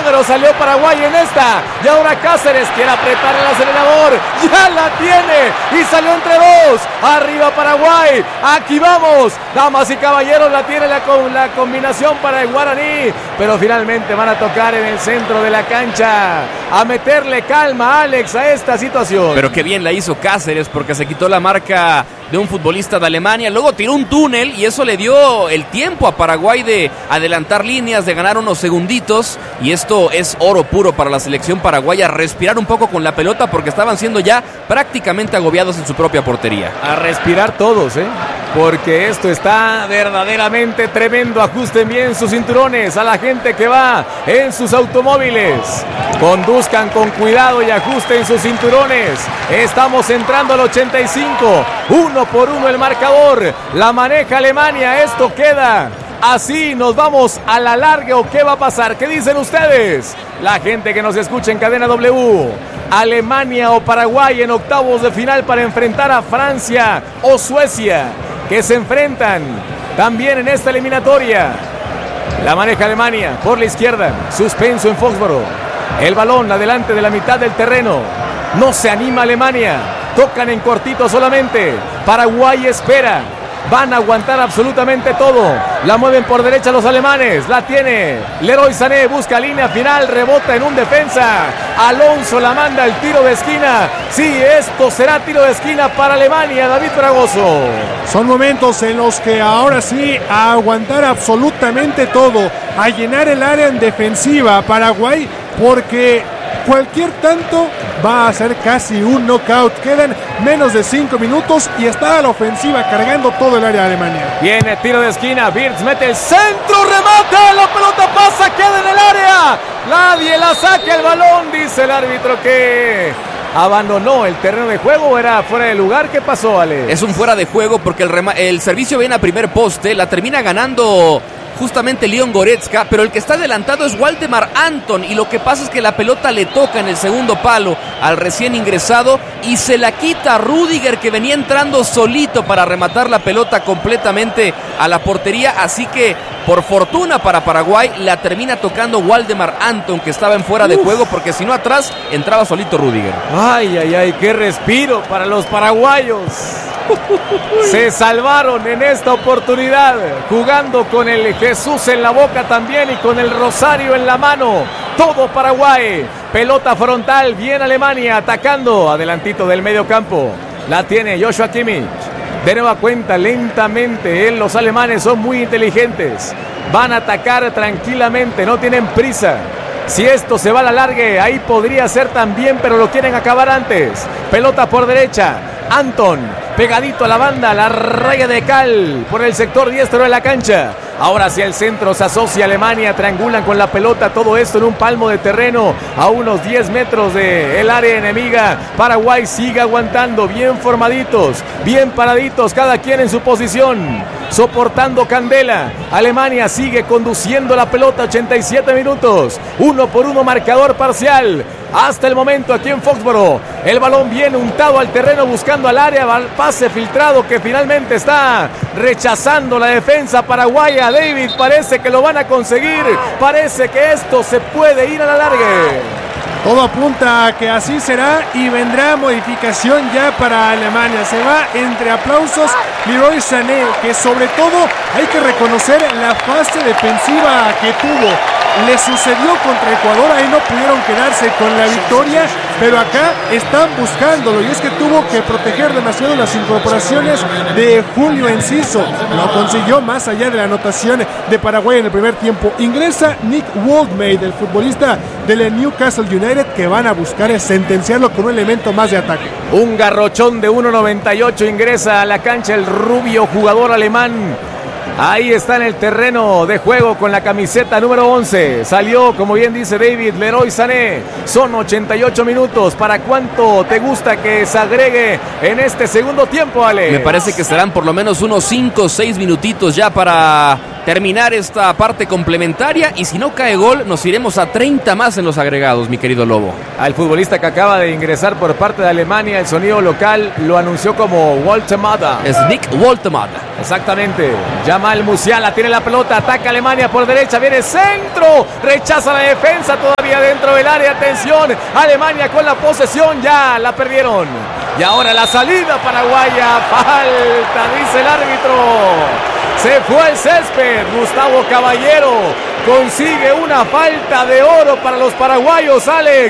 milagro, salió Paraguay en esta. Y ahora Cáceres quiere apretar el acelerador. Ya la tiene y salió entre dos. Arriba Paraguay. Aquí vamos. Damas y caballeros, la tiene la combinación para el Guaraní. Pero finalmente van a tocar en el centro de la cancha. A meterle calma, Alex, a esta situación. Pero qué bien la hizo Cáceres porque se quitó la marca de un futbolista de Alemania, luego tiró un túnel y eso le dio el tiempo a Paraguay de adelantar líneas, de ganar unos segunditos, y esto es oro puro para la selección paraguaya, respirar un poco con la pelota porque estaban siendo ya prácticamente agobiados en su propia portería. A respirar todos, porque esto está verdaderamente tremendo. Ajusten bien sus cinturones a la gente que va en sus automóviles. Conduzcan con cuidado y ajusten sus cinturones. Estamos entrando al 85. 1-1 el marcador. La maneja Alemania. Esto queda así. Nos vamos a la larga, ¿o qué va a pasar? ¿Qué dicen ustedes? La gente que nos escucha en Cadena W. Alemania o Paraguay en octavos de final para enfrentar a Francia o Suecia, que se enfrentan también en esta eliminatoria. La maneja Alemania por la izquierda. Suspenso en Foxboro. El balón adelante de la mitad del terreno. No se anima Alemania. Tocan en cortito solamente. Paraguay espera. Van a aguantar absolutamente todo. La mueven por derecha los alemanes. La tiene Leroy Sané. Busca línea final. Rebota en un defensa. Alonso la manda al tiro de esquina. Sí, esto será tiro de esquina para Alemania. David Fragoso. Son momentos en los que ahora sí a aguantar absolutamente todo. A llenar el área en defensiva Paraguay, porque cualquier tanto va a ser casi un knockout. Quedan menos de 5 minutos y está a la ofensiva cargando todo el área de Alemania. Viene tiro de esquina. Wirtz mete el centro, remata, la pelota pasa, queda en el área. Nadie la saca el balón, dice el árbitro que abandonó el terreno de juego. ¿O era fuera de lugar? ¿Qué pasó, Ale? Es un fuera de juego porque el servicio viene a primer poste, la termina ganando justamente Leon Goretzka, pero el que está adelantado es Waldemar Anton, y lo que pasa es que la pelota le toca en el segundo palo al recién ingresado y se la quita a Rüdiger, que venía entrando solito para rematar la pelota completamente a la portería, así que por fortuna para Paraguay la termina tocando Waldemar Anton, que estaba en fuera de juego, porque si no atrás entraba solito Rüdiger. Ay, ay, ay, qué respiro para los paraguayos. Se salvaron en esta oportunidad, jugando con el Jesús en la boca también y con el rosario en la mano. Todo Paraguay. Pelota frontal, bien Alemania atacando adelantito del medio campo. La tiene Joshua Kimmich. De nueva cuenta, lentamente. Los alemanes son muy inteligentes. Van a atacar tranquilamente, no tienen prisa. Si esto se va a la larga, ahí podría ser también, pero lo quieren acabar antes. Pelota por derecha. Anton, pegadito a la banda, la raya de cal por el sector diestro de la cancha. Ahora hacia el centro se asocia Alemania, triangulan con la pelota, todo esto en un palmo de terreno a unos 10 metros del área enemiga. Paraguay sigue aguantando, bien formaditos, bien paraditos, cada quien en su posición, soportando candela. Alemania sigue conduciendo la pelota, 87 minutos, 1-1 marcador parcial. Hasta el momento aquí en Foxboro, el balón viene untado al terreno buscando al área, pase filtrado que finalmente está rechazando la defensa paraguaya. David, parece que lo van a conseguir, parece que esto se puede ir a la larga. Todo apunta a que así será y vendrá modificación ya para Alemania. Se va entre aplausos Leroy Sané, que sobre todo hay que reconocer la fase defensiva que tuvo. Le sucedió contra Ecuador, ahí no pudieron quedarse con la victoria, pero acá están buscándolo, y es que tuvo que proteger demasiado las incorporaciones de Julio Enciso. Lo consiguió más allá de la anotación de Paraguay en el primer tiempo. Ingresa Nick Woldmade, el futbolista del Newcastle United, que van a buscar sentenciarlo con un elemento más de ataque. Un garrochón de 1.98 ingresa a la cancha el rubio jugador alemán. Ahí está en el terreno de juego con la camiseta número 11. Salió, como bien dice David, Leroy Sané. Son 88 minutos. ¿Para cuánto te gusta que se agregue en este segundo tiempo, Ale? Me parece que serán por lo menos unos 5 o 6 minutitos ya para terminar esta parte complementaria, y si no cae gol nos iremos a 30 más en los agregados, mi querido Lobo. Al futbolista que acaba de ingresar por parte de Alemania, el sonido local lo anunció como Woltemada. Es Nick Woltemada. Exactamente. Jamal Musiala tiene la pelota, ataca Alemania por derecha, viene centro, rechaza la defensa todavía dentro del área. Atención, Alemania con la posesión, ya la perdieron. Y ahora la salida paraguaya, falta, dice el árbitro. Se fue al césped, Gustavo Caballero consigue una falta de oro para los paraguayos, Alex.